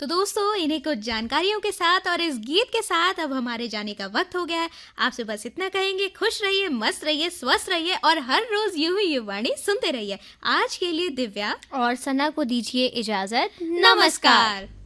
तो दोस्तों, इन्हीं कुछ जानकारियों के साथ और इस गीत के साथ अब हमारे जाने का वक्त हो गया है। आपसे बस इतना कहेंगे, खुश रहिए, मस्त रहिए, स्वस्थ रहिए और हर रोज यूं ही युवाणी सुनते रहिए। आज के लिए दिव्या और सना को दीजिए इजाजत। नमस्कार।